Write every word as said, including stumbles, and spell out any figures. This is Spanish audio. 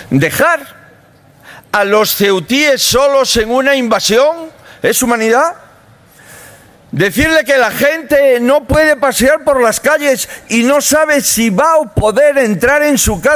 ¿Dejar a los ceutíes solos en una invasión es humanidad? ¿Decirle que la gente no puede pasear por las calles y no sabe si va a poder entrar en su casa